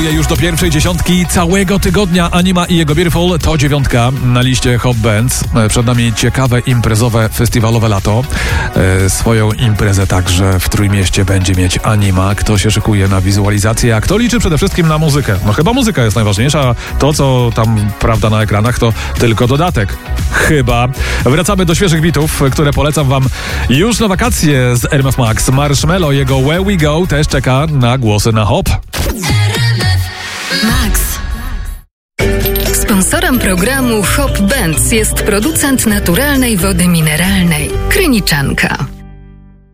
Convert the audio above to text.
Już do pierwszej dziesiątki całego tygodnia Anima i jego Beautiful to 9 na liście Hot Bands. Przed nami ciekawe imprezowe, festiwalowe lato. Swoją imprezę także w Trójmieście będzie mieć Anima. Kto się szykuje na wizualizację, a kto liczy przede wszystkim na muzykę? No chyba muzyka jest najważniejsza, to co tam prawda na ekranach to tylko dodatek. Chyba. Wracamy do świeżych bitów, które polecam wam już na wakacje z RMF Max. Marshmello, jego Where We Go też czeka na głosy na hop. Max. Sponsorem programu Hop Bands jest producent naturalnej wody mineralnej Kryniczanka.